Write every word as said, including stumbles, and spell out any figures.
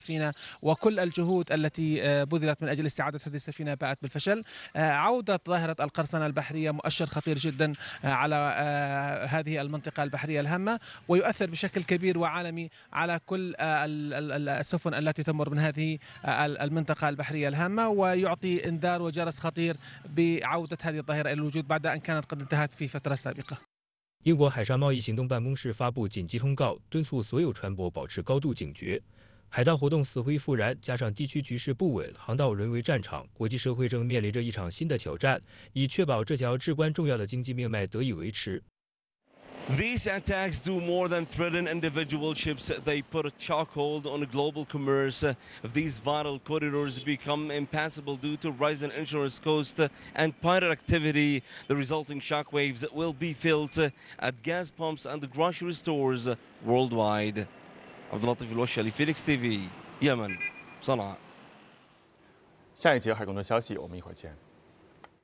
السفينة وكل الجهود التي بذلت من أجل استعادة هذه السفينة باءت بالفشل. عودة ظاهرة القرصنة البحرية مؤشر خطير جدا على هذه المنطقة البحرية الهامة، ويؤثر بشكل كبير وعالمي على كل السفن التي تمر من هذه المنطقة البحرية الهامة، ويعطي انذار وجرس خطير بعودة هذه الظاهرة إلى الوجود بعد أن كانت قد انتهت في فترة سابقة. 英国海上贸易行动办公室发布紧急通告，敦促所有船舶保持高度警觉。海盗活动死灰复燃，加上地区局势不稳，航道沦为战场，国际社会正面临着一场新的挑战，以确保这条至关重要的经济命脉得以维持。 These attacks do more than threaten individual ships. They put a chokehold on global commerce. If these vital corridors become impassable due to rising insurance costs and pirate activity, the resulting shockwaves will be felt at gas pumps and grocery stores worldwide. عبد اللطيف الوشالي فيليكس تي في يمن صنعاء. 下一节海空的消息，我们一会儿见。